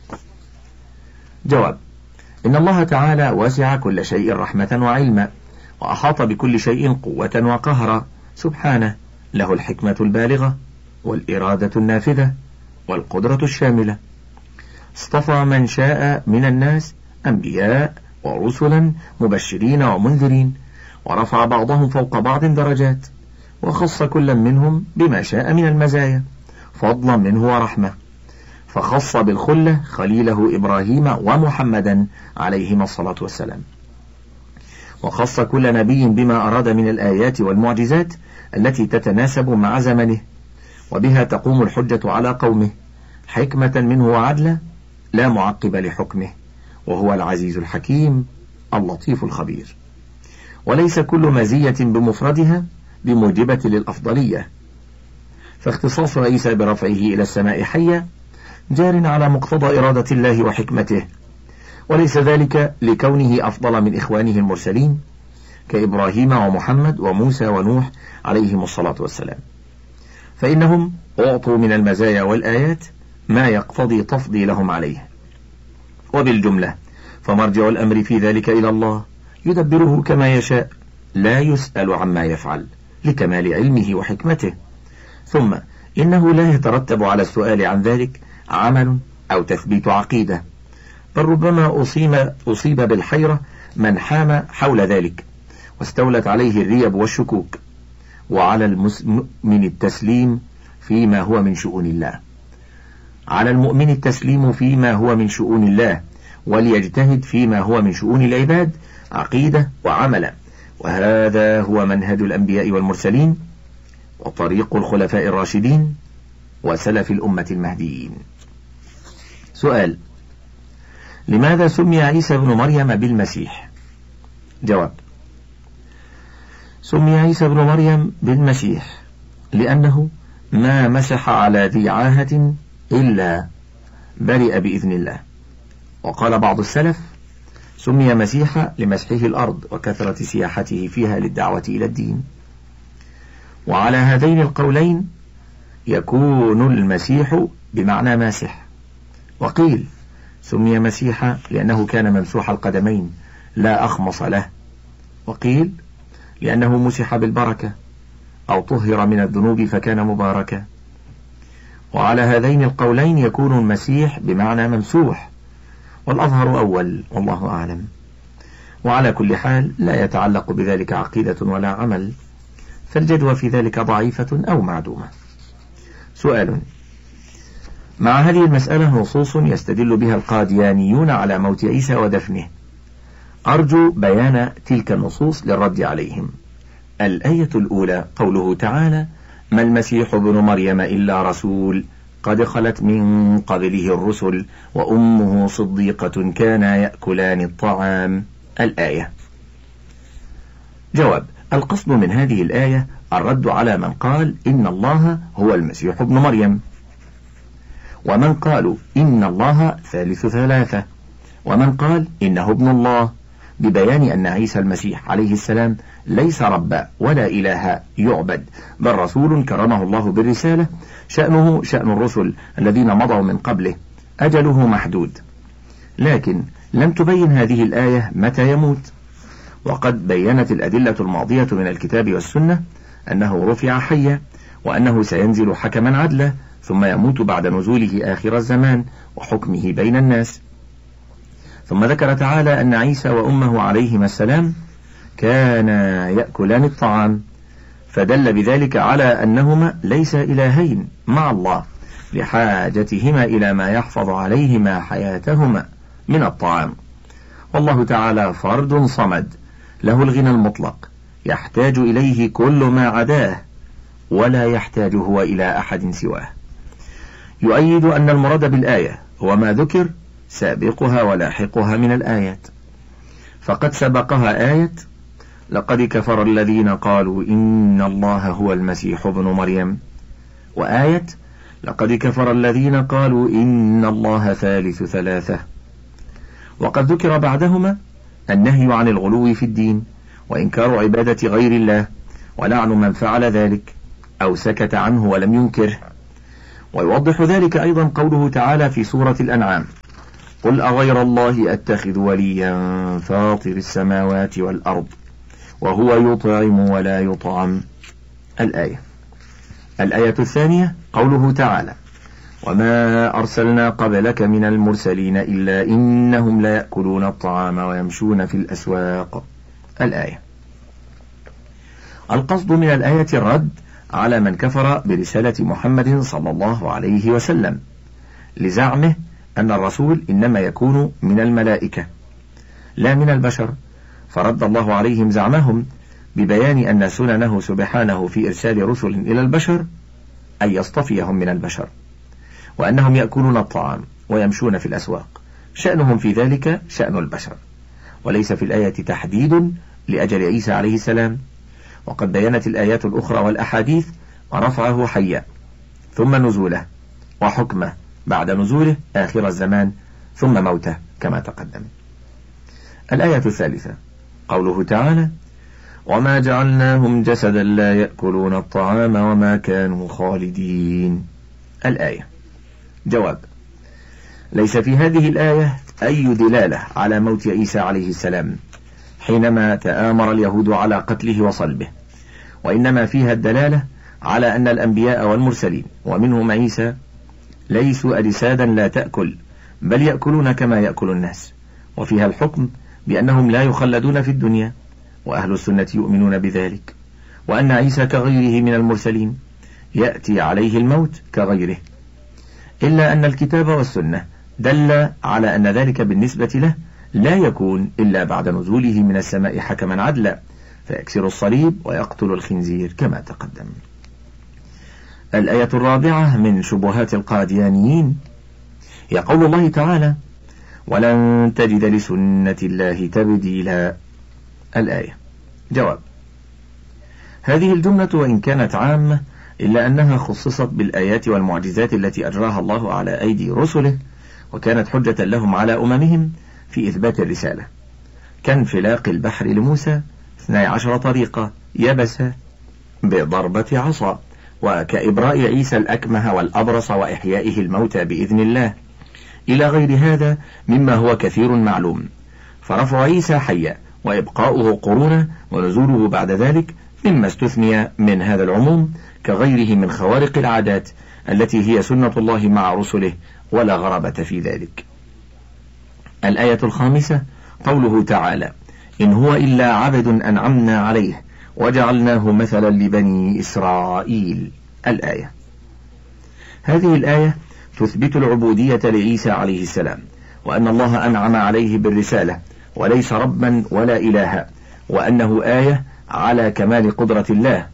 Speaker 1: جواب: إن الله تعالى وسع كل شيء رحمة وعلما، وأحاط بكل شيء قوة وقهرا، سبحانه، له الحكمة البالغة والإرادة النافذة والقدرة الشاملة. اصطفى من شاء من الناس أنبياء ورسلا مبشرين ومنذرين، ورفع بعضهم فوق بعض درجات، وخص كل منهم بما شاء من المزايا فضلا منه ورحمة، فخص بالخلة خليله إبراهيم ومحمدا عليهما الصلاة والسلام، وخص كل نبي بما أراد من الآيات والمعجزات التي تتناسب مع زمنه، وبها تقوم الحجة على قومه، حكمة منه وعدلا، لا معقب لحكمه، وهو العزيز الحكيم اللطيف الخبير. وليس كل مزية بمفردها بموجبة للأفضلية، فاختصاص عيسى برفعه إلى السماء حيا جار على مقتضى إرادة الله وحكمته، وليس ذلك لكونه أفضل من إخوانه المرسلين كإبراهيم ومحمد وموسى ونوح عليهم الصلاة والسلام، فإنهم أعطوا من المزايا والآيات ما يقتضي تفضيلهم عليه. وبالجملة فمرجع الأمر في ذلك إلى الله، يدبره كما يشاء، لا يسأل عما يفعل لكمال علمه وحكمته. ثم إنه لا يترتب على السؤال عن ذلك عمل أو تثبيت عقيدة، بل ربما أصيب بالحيرة من حام حول ذلك واستولت عليه الريب والشكوك. وعلى المؤمن التسليم فيما هو من شؤون الله، على المؤمن التسليم فيما هو من شؤون الله، وليجتهد فيما هو من شؤون العباد عقيدة وعملا، وهذا هو منهج الأنبياء والمرسلين، وطريق الخلفاء الراشدين، وسلف الأمة المهديين. سؤال: لماذا سمي عيسى بن مريم بالمسيح؟ جواب: سمي عيسى بن مريم بالمسيح لأنه ما مسح على ذي عاهة إلا برئ بإذن الله. وقال بعض السلف: سمي مسيحا لمسحه الأرض وكثرة سياحته فيها للدعوة إلى الدين. وعلى هذين القولين يكون المسيح بمعنى ماسح. وقيل سمي مسيحا لأنه كان ممسوح القدمين لا أخمص له، وقيل لأنه مسح بالبركة أو طهر من الذنوب فكان مباركا. وعلى هذين القولين يكون المسيح بمعنى ممسوح، والأظهر أول، والله أعلم. وعلى كل حال لا يتعلق بذلك عقيدة ولا عمل، فالجدوى في ذلك ضعيفة أو معدومة. سؤال: مع هذه المسألة نصوص يستدل بها القاديانيون على موت عيسى ودفنه، أرجو بيان تلك النصوص للرد عليهم. الآية الأولى قوله تعالى: ما المسيح ابن مريم إلا رسول قد خلت من قبله الرسل وأمه صديقة كانا يأكلان الطعام. الآية. جواب: القصد من هذه الآية الرد على من قال إن الله هو المسيح ابن مريم، ومن قالوا إن الله ثالث ثلاثة، ومن قال إنه ابن الله، ببيان أن عيسى المسيح عليه السلام ليس ربا ولا إله يعبد، بل رسول كرمه الله بالرسالة، شأنه شأن الرسل الذين مضوا من قبله، أجله محدود. لكن لم تبين هذه الآية متى يموت، وقد بينت الأدلة الماضية من الكتاب والسنة أنه رفع حيا، وأنه سينزل حكما عدلا، ثم يموت بعد نزوله آخر الزمان وحكمه بين الناس. ثم ذكر تعالى أن عيسى وأمه عليهما السلام كانا يأكلان الطعام، فدل بذلك على أنهما ليس إلهين مع الله، لحاجتهما إلى ما يحفظ عليهما حياتهما من الطعام. والله تعالى فرد صمد له الغنى المطلق، يحتاج إليه كل ما عداه، ولا يحتاج هو إلى أحد سواه. يؤيد أن المراد بالآية هو ما ذكر سابقها ولاحقها من الآيات. فقد سبقها آية لقد كفر الذين قالوا إن الله هو المسيح ابن مريم، وآية لقد كفر الذين قالوا إن الله ثالث ثلاثة. وقد ذكر بعدهما النهي عن الغلو في الدين وإنكار عبادة غير الله ولعن من فعل ذلك أو سكت عنه ولم ينكره. ويوضح ذلك أيضا قوله تعالى في سورة الأنعام: قل أغير الله أتخذ وليا فاطر السماوات والأرض وهو يطعم ولا يطعم. الآية الثانية قوله تعالى: وما أرسلنا قبلك من المرسلين إلا إنهم لا يأكلون الطعام ويمشون في الأسواق. الآية. القصد من الآية الرد على من كفر برسالة محمد صلى الله عليه وسلم لزعمه أن الرسول إنما يكون من الملائكة لا من البشر، فرد الله عليهم زعمهم ببيان أن سننه سبحانه في إرسال رسل إلى البشر أن يصطفيهم من البشر، وأنهم يأكلون الطعام ويمشون في الأسواق، شأنهم في ذلك شأن البشر، وليس في الآية تحديد لأجل عيسى عليه السلام. وقد بينت الآيات الأخرى والأحاديث رفعه حيا ثم نزوله وحكمه بعد نزوله آخر الزمان ثم موته كما تقدم. الآية الثالثة قوله تعالى: وما جعلناهم جسدا لا يأكلون الطعام وما كانوا خالدين. الآية. جواب: ليس في هذه الآية أي دلالة على موت عيسى عليه السلام حينما تآمر اليهود على قتله وصلبه، وإنما فيها الدلالة على أن الأنبياء والمرسلين ومنهم عيسى ليسوا أجسادا لا تأكل، بل يأكلون كما يأكل الناس، وفيها الحكم بأنهم لا يخلدون في الدنيا، وأهل السنة يؤمنون بذلك، وأن عيسى كغيره من المرسلين يأتي عليه الموت كغيره، إلا أن الكتاب والسنة دل على أن ذلك بالنسبة له لا يكون إلا بعد نزوله من السماء حكما عدلا فيكسر الصليب ويقتل الخنزير كما تقدم. الآية الرابعة من شبهات القاديانيين هي قول الله تعالى: ولن تجد لسنة الله تبديلا. الآية. جواب: هذه الجملة وإن كانت عامة إلا أنها خصصت بالآيات والمعجزات التي أجراها الله على أيدي رسله، وكانت حجة لهم على أممهم في إثبات الرسالة، كانفلاق البحر لموسى 12 طريقة يبسة بضربة عصا، وكإبراء عيسى الأكمه والأبرص وإحيائه الموتى بإذن الله، إلى غير هذا مما هو كثير معلوم. فرفع عيسى حيا وإبقاؤه قرونا ونزوله بعد ذلك مما استثني من هذا العموم كغيره من خوارق العادات التي هي سنة الله مع رسله ولا غرابة في ذلك. الآية الخامسة قوله تعالى: إن هو إلا عبد أنعمنا عليه وجعلناه مثلا لبني إسرائيل. الآية. هذه الآية تثبت العبودية لعيسى عليه السلام، وأن الله أنعم عليه بالرسالة وليس ربا ولا إلها، وأنه آية على كمال قدرة الله،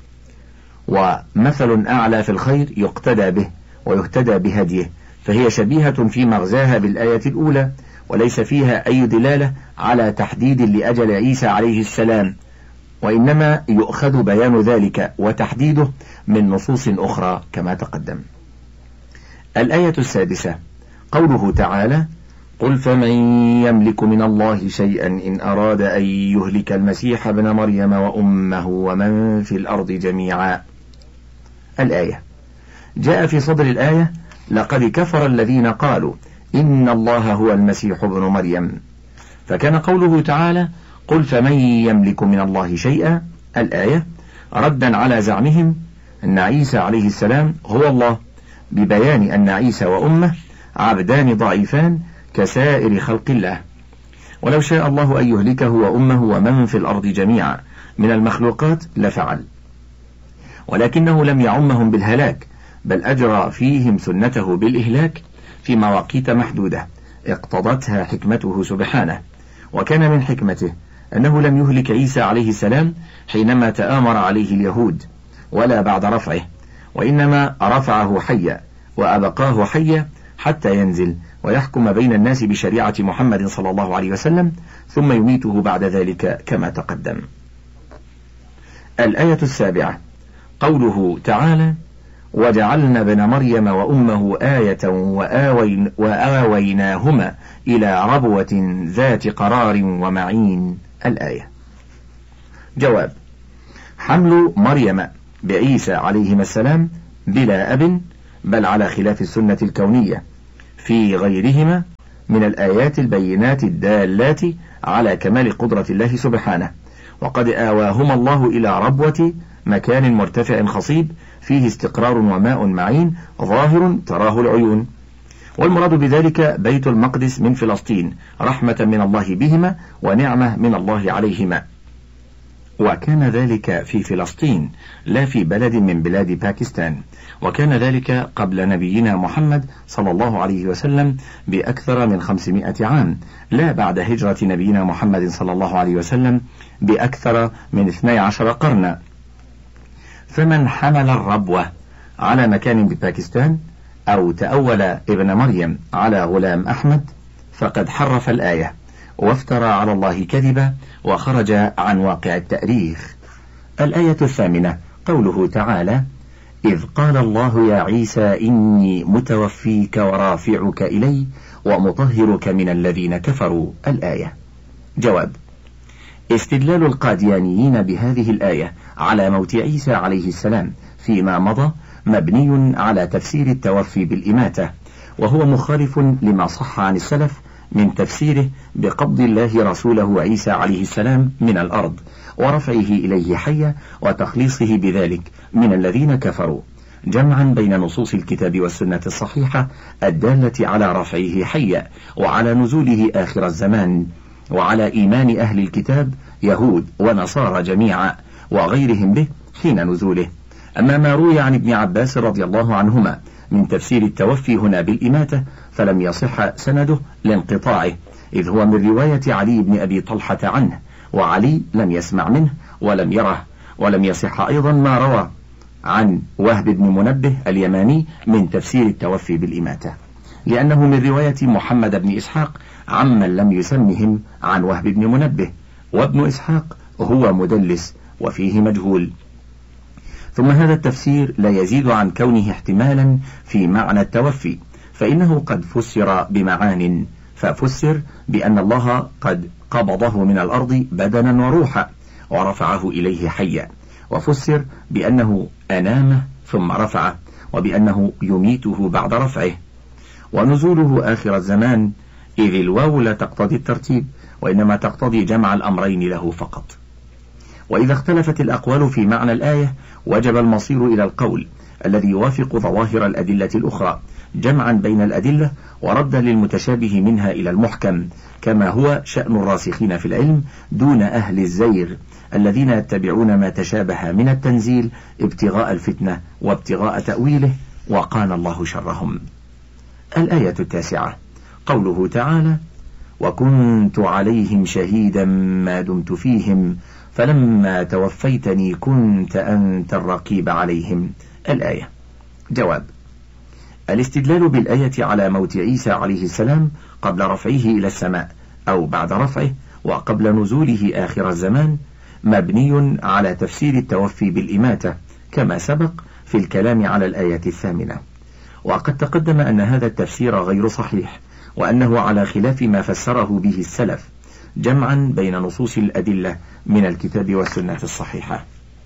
Speaker 1: ومثل أعلى في الخير يقتدى به ويهتدى بهديه، فهي شبيهة في مغزاها بالآية الأولى، وليس فيها أي دلالة على تحديد لأجل عيسى عليه السلام، وإنما يؤخذ بيان ذلك وتحديده من نصوص أخرى كما تقدم. الآية السادسة قوله تعالى: قل فمن يملك من الله شيئا إن أراد أن يهلك المسيح ابن مريم وأمه ومن في الأرض جميعا. الآية. جاء في صدر الآية: لقد كفر الذين قالوا إن الله هو المسيح ابن مريم، فكان قوله تعالى: قل فمن يملك من الله شيئا، الآية ردا على زعمهم أن عيسى عليه السلام هو الله، ببيان أن عيسى وأمه عبدان ضعيفان كسائر خلق الله، ولو شاء الله أن يهلكه وأمه ومن في الأرض جميعا من المخلوقات لفعل، ولكنه لم يعمهم بالهلاك، بل أجرى فيهم سنته بالإهلاك في مواقيت محدودة اقتضتها حكمته سبحانه. وكان من حكمته أنه لم يهلك عيسى عليه السلام حينما تآمر عليه اليهود ولا بعد رفعه، وإنما رفعه حيا وأبقاه حيا حتى ينزل ويحكم بين الناس بشريعة محمد صلى الله عليه وسلم، ثم يميته بعد ذلك كما تقدم. الآية 7 قوله تعالى: وجعلنا ابن مريم وأمه آية وآويناهما إلى ربوة ذات قرار ومعين. الآية. جواب: حمل مريم بعيسى عليهما السلام بلا أب، بل على خلاف السنة الكونية في غيرهما من الآيات البينات الدالات على كمال قدرة الله سبحانه، وقد آواهما الله إلى ربوة مكان مرتفع خصيب فيه استقرار وماء معين ظاهر تراه العيون، والمراد بذلك بيت المقدس من فلسطين رحمة من الله بهما ونعمة من الله عليهما، وكان ذلك في فلسطين لا في بلد من بلاد باكستان، وكان ذلك قبل نبينا محمد صلى الله عليه وسلم بأكثر من 500 عام، لا بعد هجرة نبينا محمد صلى الله عليه وسلم بأكثر من 12 قرنا. فمن حمل الربوة على مكان بباكستان أو تأول ابن مريم على غلام أحمد فقد حرف الآية وافترى على الله كذبا وخرج عن واقع التأريخ. الآية 8 قوله تعالى: إذ قال الله يا عيسى إني متوفيك ورافعك إلي ومطهرك من الذين كفروا. الآية. جواب: استدلال القاديانيين بهذه الآية على موت عيسى عليه السلام فيما مضى مبني على تفسير التوفي بالإماتة، وهو مخالف لما صح عن السلف من تفسيره بقبض الله رسوله عيسى عليه السلام من الأرض ورفعه إليه حيا وتخليصه بذلك من الذين كفروا، جمعا بين نصوص الكتاب والسنة الصحيحة الدالة على رفعه حيا وعلى نزوله آخر الزمان، وعلى إيمان أهل الكتاب يهود ونصارى جميعا وغيرهم به حين نزوله. أما ما روي عن ابن عباس رضي الله عنهما من تفسير التوفي هنا بالإماتة فلم يصح سنده لانقطاعه، إذ هو من رواية علي بن أبي طلحة عنه، وعلي لم يسمع منه ولم يره. ولم يصح أيضا ما روى عن وهب بن منبه اليماني من تفسير التوفي بالإماتة، لأنه من رواية محمد بن إسحاق عمن لم يسمهم عن وهب بن منبه، وابن إسحاق هو مدلس وفيه مجهول. ثم هذا التفسير لا يزيد عن كونه احتمالا في معنى التوفي، فإنه قد فسر بمعان، ففسر بأن الله قد قبضه من الأرض بدنا وروحا ورفعه إليه حيا، وفسر بأنه أنامه ثم رفعه، وبأنه يميته بعد رفعه، ونزوله آخر الزمان، إذ الواو لا تقتضي الترتيب وإنما تقتضي جمع الأمرين له فقط. وإذا اختلفت الأقوال في معنى الآية وجب المصير إلى القول الذي يوافق ظواهر الأدلة الأخرى، جمعا بين الأدلة وردا للمتشابه منها إلى المحكم، كما هو شأن الراسخين في العلم دون أهل الزيغ الذين يتبعون ما تشابه من التنزيل ابتغاء الفتنة وابتغاء تأويله، وقان الله شرهم. الآية 9 قوله تعالى: وكنت عليهم شهيدا ما دمت فيهم فلما توفيتني كنت أنت الرقيب عليهم. الآية. جواب: الاستدلال بالآية على موت عيسى عليه السلام قبل رفعه إلى السماء أو بعد رفعه وقبل نزوله آخر الزمان مبني على تفسير التوفي بالإماتة كما سبق في الكلام على الآية 8، وقد تقدم أن هذا التفسير غير صحيح، وأنه على خلاف ما فسره به السلف، جمعا بين نصوص الأدلة من الكتاب والسنة الصحيحة.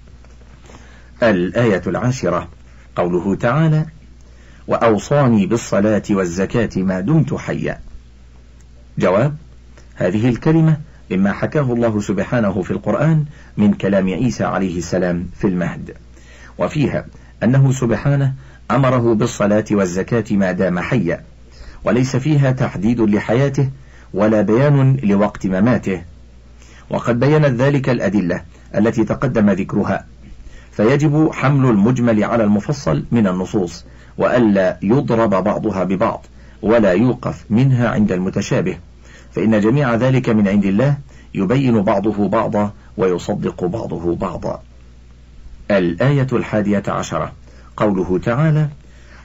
Speaker 1: الآية 10 قوله تعالى: وأوصاني بالصلاة والزكاة ما دمت حيا. جواب: هذه الكلمة مما حكاه الله سبحانه في القرآن من كلام عيسى عليه السلام في المهد، وفيها أنه سبحانه أمره بالصلاة والزكاة ما دام حيا، وليس فيها تحديد لحياته ولا بيان لوقت مماته، وقد بينت ذلك الأدلة التي تقدم ذكرها، فيجب حمل المجمل على المفصل من النصوص، وألا يضرب بعضها ببعض ولا يوقف منها عند المتشابه، فإن جميع ذلك من عند الله يبين بعضه بعضا ويصدق بعضه بعضا. الآية 11 قوله تعالى: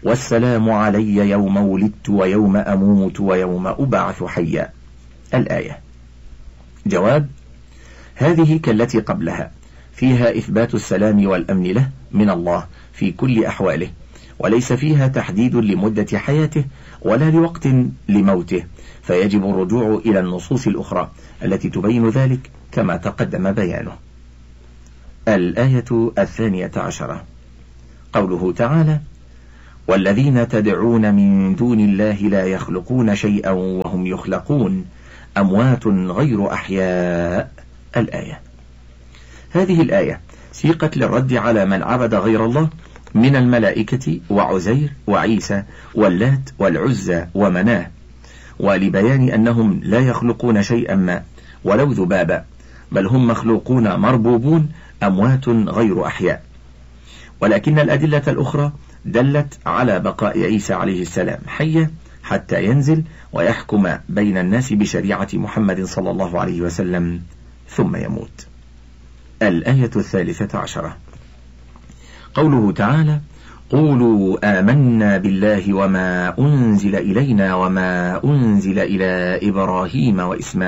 Speaker 1: والسلام علي يوم ولدت ويوم أموت ويوم أبعث حيا. الآية. جواب: هذه كالتي قبلها فيها إثبات السلام والأمن له من الله في كل أحواله، وليس فيها تحديد لمدة حياته ولا لوقت لموته، فيجب الرجوع إلى النصوص الأخرى التي تبين ذلك كما تقدم بيانه. الآية 12، قوله تعالى: والذين تدعون من دون الله لا يخلقون شيئا وهم يخلقون أموات غير أحياء. الآية. هذه الآية سيقت للرد على من عبد غير الله من الملائكة وعزير وعيسى واللات والعزى ومناه، ولبيان أنهم لا يخلقون شيئا ما ولو ذبابا، بل هم مخلوقون مربوبون أموات غير أحياء. ولكن الأدلة الأخرى دلت على بقاء عيسى عليه السلام حيا حتى ينزل ويحكم بين الناس بشريعة محمد صلى الله عليه وسلم ثم يموت. الآية 13، قوله تعالى: قولوا آمنا بالله وما أنزل إلينا وما أنزل إلى إبراهيم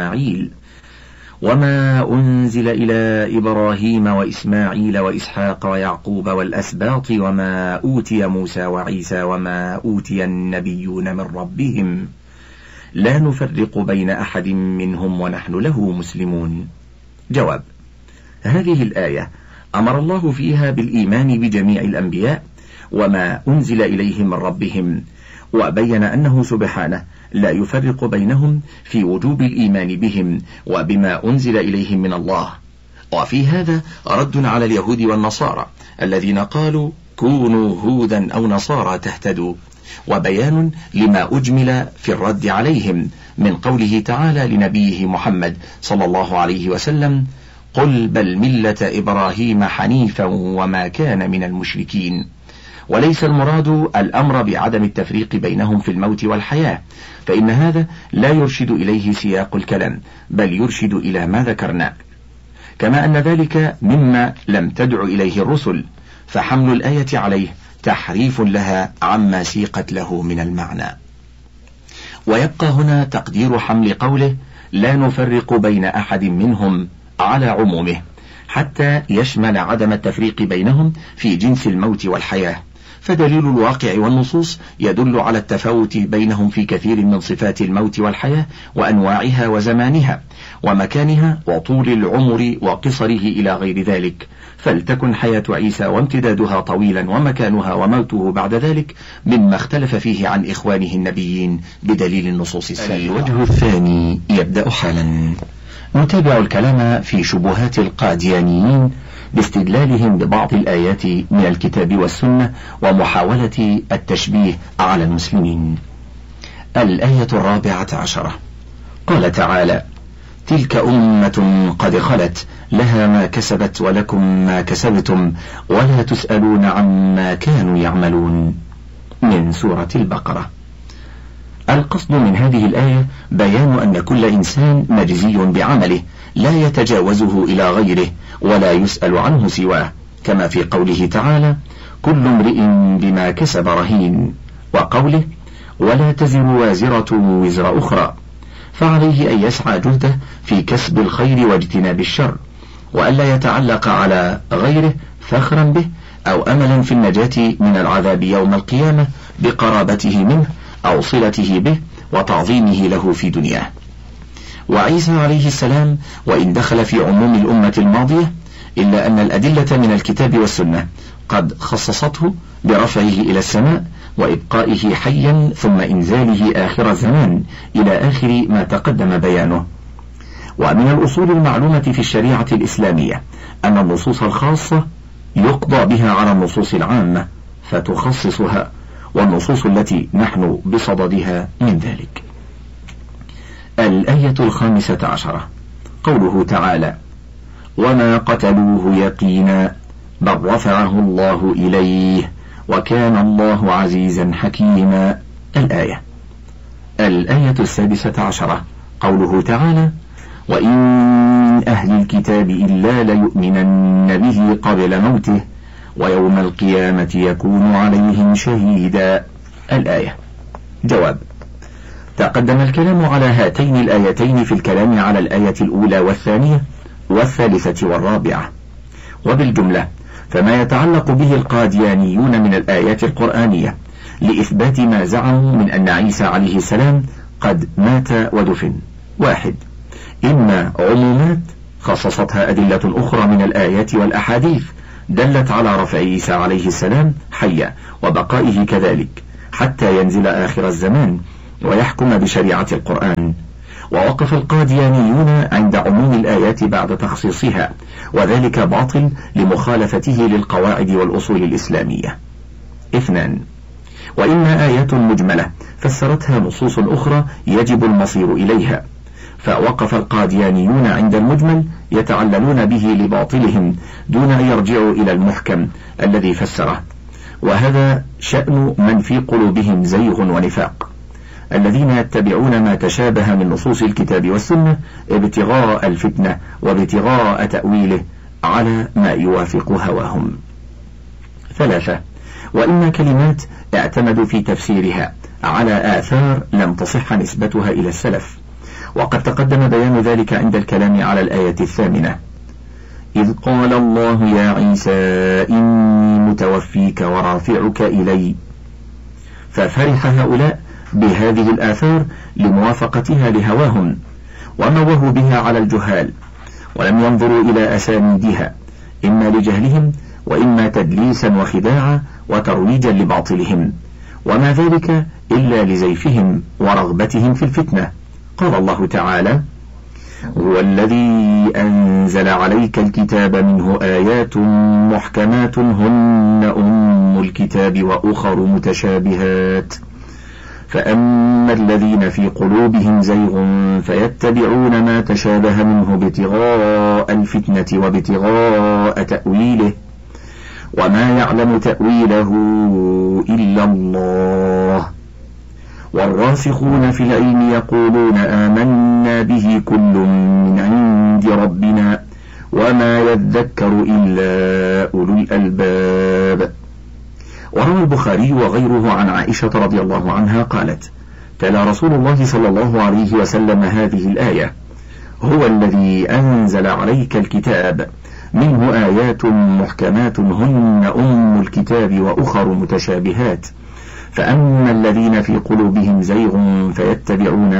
Speaker 1: وإسماعيل وإسحاق ويعقوب والأسباط وما أوتي موسى وعيسى وما أوتي النبيون من ربهم لا نفرق بين أحد منهم ونحن له مسلمون. جواب: هذه الآية أمر الله فيها بالإيمان بجميع الأنبياء وما أنزل إليهم من ربهم، وبين أنه سبحانه لا يفرق بينهم في وجوب الإيمان بهم وبما أنزل إليهم من الله. وفي هذا رد على اليهود والنصارى الذين قالوا كونوا هودا أو نصارى تهتدوا، وبيان لما أجمل في الرد عليهم من قوله تعالى لنبيه محمد صلى الله عليه وسلم: قل بل ملة إبراهيم حنيفا وما كان من المشركين. وليس المراد الأمر بعدم التفريق بينهم في الموت والحياة، فإن هذا لا يرشد إليه سياق الكلام، بل يرشد إلى ما ذكرنا، كما أن ذلك مما لم تدع إليه الرسل، فحمل الآية عليه تحريف لها عما سيقت له من المعنى. ويبقى هنا تقدير حمل قوله لا نفرق بين أحد منهم على عمومه، حتى يشمل عدم التفريق بينهم في جنس الموت والحياة، فدليل الواقع والنصوص يدل على التفاوت بينهم في كثير من صفات الموت والحياة وأنواعها وزمانها ومكانها وطول العمر وقصره إلى غير ذلك، فلتكن حياة عيسى وامتدادها طويلا ومكانها وموته بعد ذلك مما اختلف فيه عن إخوانه النبيين بدليل النصوص السابقة. الوجه الثاني يبدأ حالا. نتابع الكلام في شبهات القاديانيين باستدلالهم ببعض الآيات من الكتاب والسنة ومحاولة التشبيه على المسلمين. الآية 14، قال تعالى: تلك أمة قد خلت لها ما كسبت ولكم ما كسبتم ولا تسألون عما كانوا يعملون، من سورة البقرة. القصد من هذه الآية بيان أن كل إنسان مجزي بعمله لا يتجاوزه إلى غيره ولا يسأل عنه سواه، كما في قوله تعالى: كل امرئ بما كسب رهين، وقوله: ولا تزر وازرة وزر أخرى، فعليه أن يسعى جهده في كسب الخير واجتناب الشر، وألا يتعلق على غيره فخرا به أو أملا في النجاة من العذاب يوم القيامة بقرابته منه أو صلته به وتعظيمه له في دنياه. وعيسى عليه السلام وإن دخل في عموم الأمة الماضية، إلا أن الأدلة من الكتاب والسنة قد خصصته برفعه إلى السماء وإبقائه حيا ثم إنزاله آخر الزمان إلى آخر ما تقدم بيانه. ومن الأصول المعلومة في الشريعة الإسلامية أن النصوص الخاصة يقضى بها على النصوص العامة فتخصصها، والنصوص التي نحن بصددها من ذلك. الآية 15، قوله تعالى: وما قتلوه يقينا بل رفعه الله إليه وكان الله عزيزا حكيما. الآية. الآية 16، قوله تعالى: وإن من أهل الكتاب إلا ليؤمنن به قبل موته ويوم القيامة يكون عليهم شهيدا. الآية. جواب: تقدم الكلام على هاتين الآيتين في الكلام على الآية الأولى والثانية والثالثة والرابعة. وبالجملة فما يتعلق به القاديانيون من الآيات القرآنية لإثبات ما زعموا من أن عيسى عليه السلام قد مات ودفن: 1. إما عمومات خصصتها أدلة أخرى من الآيات والأحاديث دلت على رفع عيسى عليه السلام حيا وبقائه كذلك حتى ينزل آخر الزمان ويحكم بشريعة القرآن. ووقف القاديانيون عند عموم الآيات بعد تخصيصها، وذلك باطل لمخالفته للقواعد والأصول الإسلامية. 2. وإما آيات مجملة فسرتها نصوص أخرى يجب المصير إليها، فوقف القاديانيون عند المجمل يتعللون به لباطلهم دون أن يرجعوا إلى المحكم الذي فسره، وهذا شأن من في قلوبهم زيغ ونفاق، الذين يتبعون ما تشابه من نصوص الكتاب والسنة ابتغاء الفتنة وابتغاء تأويله على ما يوافق هواهم. 3. وإما كلمات اعتمدوا في تفسيرها على آثار لم تصح نسبتها إلى السلف، وقد تقدم بيان ذلك عند الكلام على الآية 8: إذ قال الله يا عيسى إني متوفيك ورافعك إلي. ففرح هؤلاء بهذه الآثار لموافقتها لهواهم وموهوا بها على الجهال، ولم ينظروا إلى أسانيدها إما لجهلهم وإما تدليسا وخداعا وترويجا لباطلهم، وما ذلك إلا لزيفهم ورغبتهم في الفتنة. قال الله تعالى: هو الذي أنزل عليك الكتاب منه آيات محكمات هن أم الكتاب وأخر متشابهات، فأما الذين في قلوبهم زيغ فيتبعون ما تشابه منه ابتغاء الفتنة وابتغاء تأويله وما يعلم تأويله إلا الله، والراسخون في العلم يقولون آمنا به كل من عند ربنا وما يذكر إلا أولو الألباب. وروى البخاري وغيره عن عائشة رضي الله عنها قالت: تلا رسول الله صلى الله عليه وسلم هذه الآية: هو الذي أنزل عليك الكتاب منه آيات محكمات هن أم الكتاب وأخر متشابهات، فأما الذين في قلوبهم زيغ فيتبعون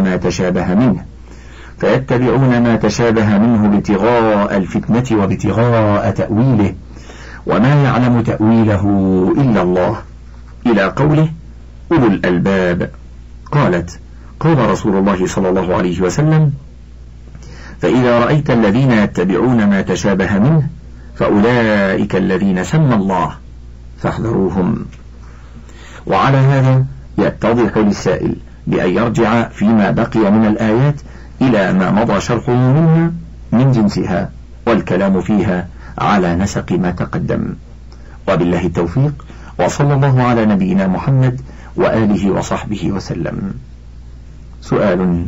Speaker 1: ما تشابه منه ابتغاء الفتنة وابتغاء تأويله وما يعلم تأويله إلا الله، إلى قوله أولو الألباب. قالت: قال رسول الله صلى الله عليه وسلم: فإذا رأيت الذين يتبعون ما تشابه منه فأولئك الذين سمى الله فاحذروهم. وعلى هذا يتضح للسائل بأن يرجع فيما بقي من الآيات إلى ما مضى شرحه منها من جنسها، والكلام فيها على نسق ما تقدم. وبالله التوفيق، وصلى الله على نبينا محمد وآله وصحبه وسلم. سؤال: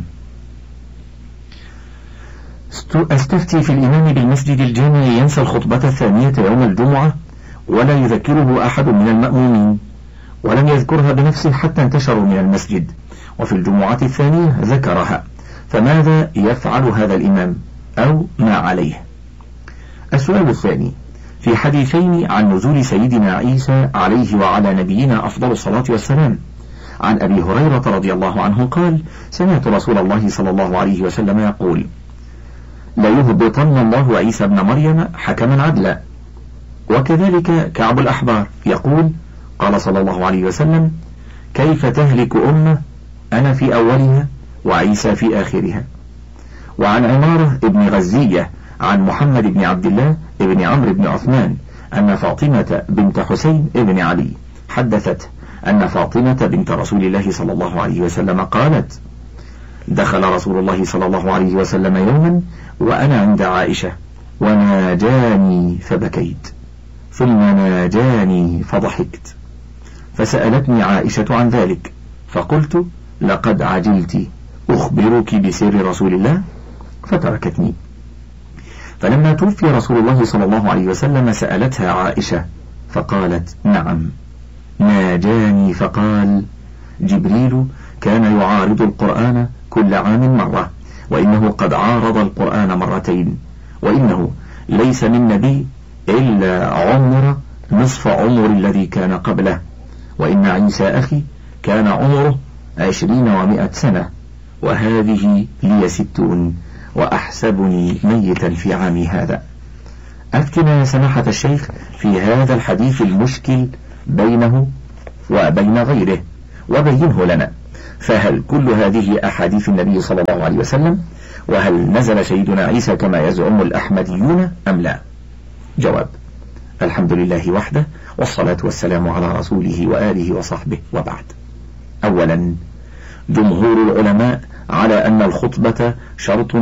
Speaker 1: أستفتي في الإمام بالمسجد الجامع ينسى الخطبة الثانية يوم الجمعة ولا يذكره أحد من المأمومين، ولم يذكرها بنفسه حتى انتشروا من المسجد، وفي الجمعة الثانية ذكرها، فماذا يفعل هذا الإمام أو ما عليه؟ السؤال الثاني: في حديثين عن نزول سيدنا عيسى عليه وعلى نبينا أفضل الصلاة والسلام، عن أبي هريرة رضي الله عنه قال: سمعت رسول الله صلى الله عليه وسلم يقول: ليهبطن الله عيسى ابن مريم حكما عدلا. وكذلك كعب الأحبار يقول: قال صلى الله عليه وسلم: كيف تهلك أمة أنا في أولها وعيسى في آخرها. وعن عمارة ابن غزية عن محمد بن عبد الله ابن عمرو بن عثمان أن فاطمة بنت حسين ابن علي حدثت أن فاطمة بنت رسول الله صلى الله عليه وسلم قالت: دخل رسول الله صلى الله عليه وسلم يوما وأنا عند عائشة وناجاني فبكيت، ثم ناجاني فضحكت، فسألتني عائشة عن ذلك، فقلت: لقد عجلت، أخبرك بسر رسول الله؟ فتركتني. فلما توفي رسول الله صلى الله عليه وسلم سألتها عائشة: فقالت نعم. ناجاني فقال جبريل كان يعارض القرآن كل عام مرة، وإنه قد عارض القرآن مرتين، وإنه ليس من نبي إلا عمر نصف عمر الذي كان قبله، وإن عيسى أخي كان عمره 20 و100 سنة، وهذه لي 60 وأحسبني ميتا في عامي هذا. أفتنا يا سماحة الشيخ في هذا الحديث المشكل بينه وبين غيره وبينه لنا، فهل كل هذه أحاديث النبي صلى الله عليه وسلم؟ وهل نزل سيدنا عيسى كما يزعم الأحمديون أم لا؟ جواب: الحمد لله وحده، والصلاة والسلام على رسوله وآله وصحبه، وبعد. أولا، جمهور العلماء على أن الخطبة شرط